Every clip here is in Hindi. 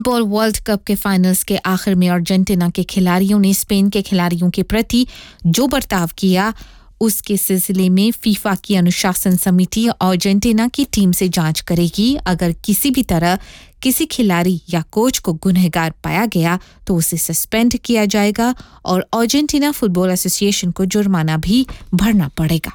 फुटबॉल वर्ल्ड कप के फाइनल्स के आखिर में अर्जेंटीना के खिलाड़ियों ने स्पेन के खिलाड़ियों के प्रति जो बर्ताव किया उसके सिलसिले में फीफा की अनुशासन समिति अर्जेंटीना की टीम से जांच करेगी। अगर किसी भी तरह किसी खिलाड़ी या कोच को गुनहगार पाया गया तो उसे सस्पेंड किया जाएगा और अर्जेंटीना फुटबॉल एसोसिएशन को जुर्माना भी भरना पड़ेगा।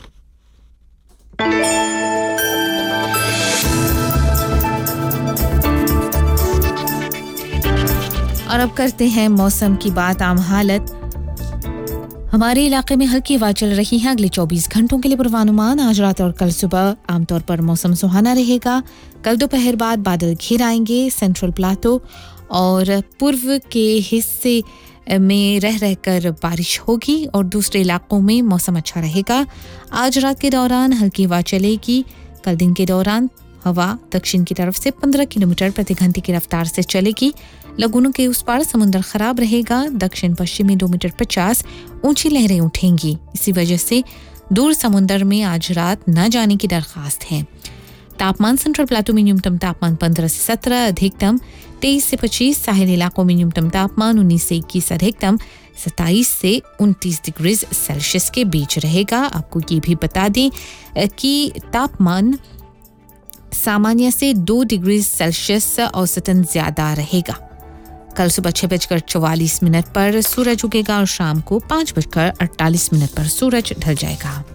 और अब करते हैं मौसम की बात। आम हालत हमारे इलाके में हल्की हवा चल रही है। अगले 24 घंटों के लिए पूर्वानुमान। आज रात और कल सुबह आमतौर पर मौसम सुहाना रहेगा। कल दोपहर बाद बादल घिर आएंगे। सेंट्रल प्लाटो और पूर्व के हिस्से में रह रहकर बारिश होगी और दूसरे इलाकों में मौसम अच्छा रहेगा। आज रात के दौरान हल्की हवा चलेगी। कल दिन के दौरान हवा दक्षिण की तरफ से 15 किलोमीटर प्रति घंटे की रफ्तार से चलेगी। लगुनों के उस पार समुद्र खराब रहेगा। दक्षिण पश्चिमी 2 मीटर 50 ऊंची लहरें उठेंगी। इसी वजह से दूर समुद्र में आज रात न जाने की दरखास्त है। तापमान सेंट्रल प्लाटो में न्यूनतम तापमान 15 से 17, अधिकतम 23 से 25। साहिल इलाकों में न्यूनतम तापमान 19 से 21, अधिकतम 27 से 29 डिग्री सेल्सियस के बीच रहेगा। आपको ये भी बता दें कि तापमान सामान्य से 2 डिग्री सेल्सियस औसतन ज्यादा रहेगा। कल सुबह 6:44 पर सूरज उगेगा और शाम को 5:48 पर सूरज ढल जाएगा।